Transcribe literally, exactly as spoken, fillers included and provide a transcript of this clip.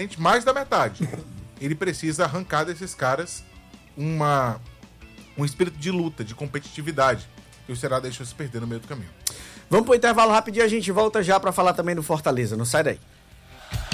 praticamente mais da metade. Ele precisa arrancar desses caras uma, um espírito de luta, de competitividade, que o Ceará deixou se perder no meio do caminho. Vamos pro intervalo rapidinho, a gente volta já para falar também do Fortaleza, não sai daí.